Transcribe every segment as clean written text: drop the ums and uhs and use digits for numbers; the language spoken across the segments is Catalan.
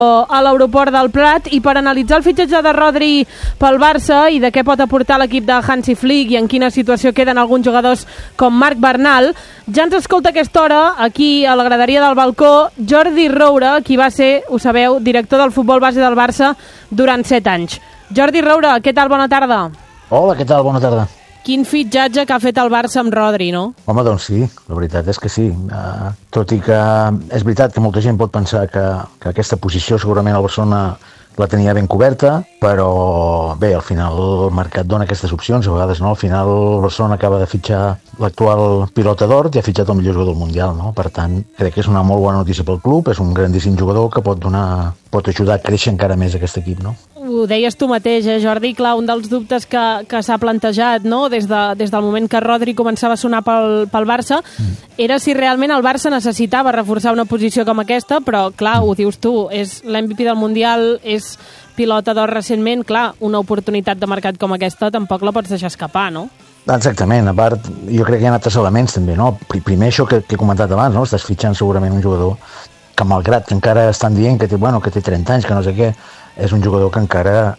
a l'aeroport del Prat, i per analitzar el fitxatge de Rodri pel Barça i de què pot aportar l'equip de Hansi Flick i en quina situació queden alguns jugadors com Marc Bernal, ja ens escolta a aquesta hora, aquí a la graderia del balcó, Jordi Roura, qui va ser, ho sabeu, director del futbol base del Barça durant 7 anys. Jordi Roura, què tal? Bona tarda. Hola, què tal? Bona tarda. Quin fitxatge que ha fet el Barça amb Rodri, no? Home, doncs sí, la veritat és que sí. Tot i que és veritat que molta gent pot pensar que aquesta posició segurament el Barcelona la tenia ben coberta, però bé, al final el mercat dona aquestes opcions, a vegades no, al final el Barcelona acaba de fitxar l'actual pilota d'or i ha fitxat el millor jugador del Mundial, no? Per tant, crec que és una molt bona notícia pel club, és un grandíssim jugador que pot ajudar a créixer encara més aquest equip, no? Ho deies tu mateix, Jordi, clar, un dels dubtes que s'ha plantejat, no?, des del moment que Rodri començava a sonar pel Barça, era si realment el Barça necessitava reforçar una posició com aquesta, però clar, ho dius tu, és l'MVP del Mundial, és pilota d'or recentment, clar, una oportunitat de mercat com aquesta tampoc la pots deixar escapar, no? Exactament, a part, jo crec que hi ha altres elements també, no? Primer això que he comentat abans, no? Estàs fitxant segurament un jugador que malgrat que encara estan dient que té 30 anys, que no sé què, és un jugador que encara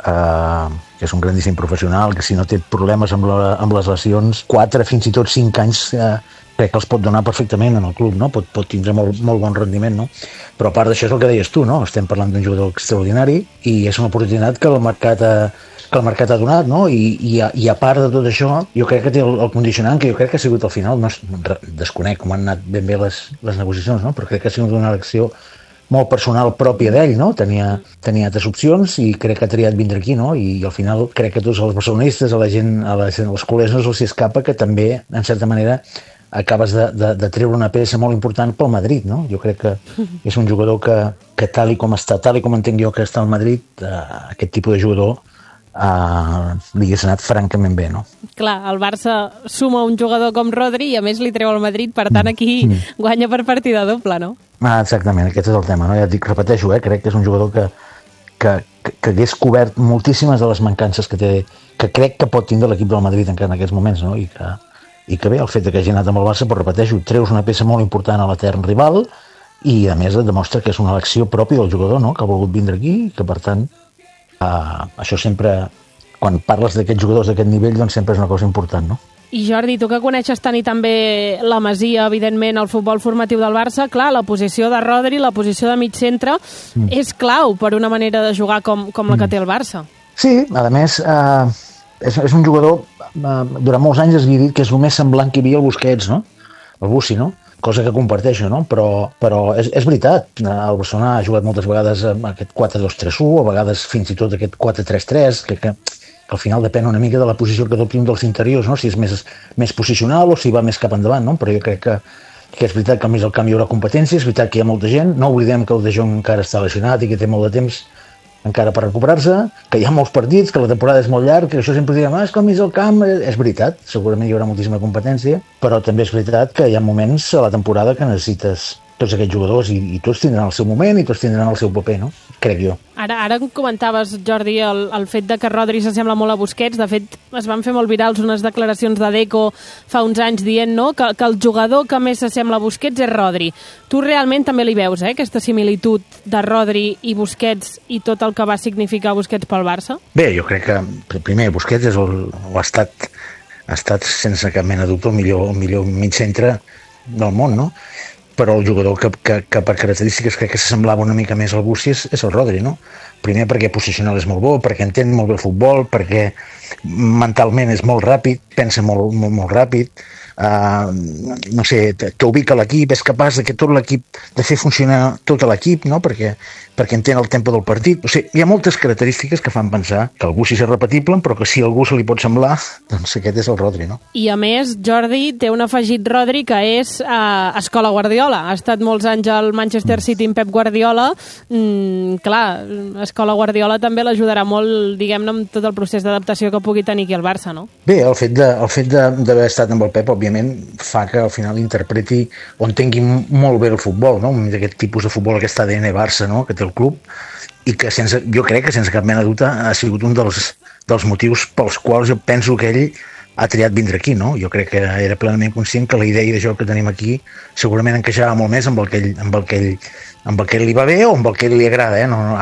que és un grandíssim professional, que si no té problemes amb les lesions, 4, fins i tot 5 anys crec que els pot donar perfectament en el club, no? Pot tindre molt bon rendiment, no? Però a part d'això és el que deies tu, no? Estem parlant d'un jugador extraordinari i és una oportunitat que el mercat ha donat, no? I a part de tot això, jo crec que té el condicionant que jo crec que ha sigut al final, no desconec com han anat ben bé les negociacions, no? Però crec que ha sigut una elecció molt personal pròpia d'ell, no? Tenia altres opcions i crec que ha triat vindre aquí, no? I al final crec que tots els barcelonistes, als culers no se'ls escapa que també, en certa manera, acabes de treure una peça molt important pel Madrid, no? Jo crec que és un jugador que tal i com està, tal i com entenc jo que està al Madrid, aquest tipus de jugador li hagués anat francament bé, no? Clar, el Barça suma un jugador com Rodri i a més li treu al Madrid, per tant aquí guanya per partida doble, no? Exactament, aquest és el tema, no? Ja et dic, repeteixo, crec que és un jugador que hagués cobert moltíssimes de les mancances que té, que crec que pot tindre l'equip del Madrid encara en aquests moments, no? I que bé, el fet que hagi anat amb el Barça, però repeteixo, treus una peça molt important a l'etern rival i a més et demostra que és una elecció pròpia del jugador, no? Que ha volgut vindre aquí i que per tant això sempre, quan parles d'aquests jugadors d'aquest nivell, doncs sempre és una cosa important, no? I Jordi, tu que coneixes tant i també la Masia, evidentment, el futbol formatiu del Barça, clar, la posició de Rodri, la posició de mig centre, és clau per una manera de jugar com la que té el Barça. Sí, a més, és un jugador, durant molts anys es havia dit que és el més semblant que hi havia el Busquets, no? El Bussi, no? Cosa que comparteixo, no? Però és veritat. El Barcelona ha jugat moltes vegades amb aquest 4-2-3-1, a vegades fins i tot aquest 4-3-3, que al final depèn una mica de la posició que adopti un dels interiors, no? Si és més posicional o si va més cap endavant, no? Però jo crec que és veritat que al mig del camp hi haurà competència, és veritat que hi ha molta gent, no oblidem que el De Jong encara està lesionat i que té molt de temps encara per recuperar-se, que hi ha molts partits, que la temporada és molt llarga, que això sempre direm, és que al mig del camp, és veritat, segurament hi haurà moltíssima competència, però també és veritat que hi ha moments a la temporada que necessites tots aquests jugadors i tots tindran el seu moment i tots tindran el seu paper, no? Crec jo. Ara comentaves, Jordi, el fet de que Rodri s'assembla molt a Busquets. De fet, es van fer molt virals unes declaracions de Deco fa uns anys dient, no?, que el jugador que més s'assembla a Busquets és Rodri. Tu realment també li veus, aquesta similitud de Rodri i Busquets i tot el que va significar Busquets pel Barça? Bé, jo crec que, primer, Busquets ha estat sense cap mena de dubte el millor mig centre del món, no? Però el jugador que per característiques crec que s'assemblava una mica més al Bussi és el Rodri, no? Primer perquè posicional és molt bo, perquè entén molt bé el futbol, perquè mentalment és molt ràpid, pensa molt ràpid, no sé, t'ubica l'equip, és capaç de que tot l'equip, de fer funcionar tot l'equip, no? Perquè entén el tempo del partit. O sigui, hi ha moltes característiques que fan pensar que el Bussi és repetible, però que si a algú se li pot semblar, doncs aquest és el Rodri, no? I a més, Jordi, té un afegit Rodri que és escola Guardiola. Ha estat molts anys al Manchester City amb Pep Guardiola. Clar, escola Guardiola també l'ajudarà molt, diguem-ne, amb tot el procés d'adaptació que pugui tenir aquí al Barça, no? Bé, el fet d'haver estat amb el Pep, òbviament, fa que al final interpreti o entengui molt bé el futbol, no? Aquest tipus de futbol, aquest ADN Barça, no?, que té el club, i que jo crec que sense cap mena de dubte ha sigut un dels motius pels quals jo penso que ell ha triat vindre aquí, no? Jo crec que era plenament conscient que la idea de joc que tenim aquí segurament encaixava molt més amb el que li va bé o amb el que li agrada, no,